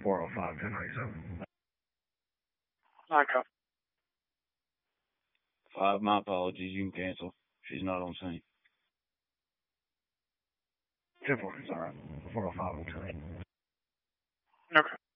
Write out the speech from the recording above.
405 1097. Okay. 5, my apologies. You can cancel. She's not on scene. 10-4, it's alright. 405 10. Okay.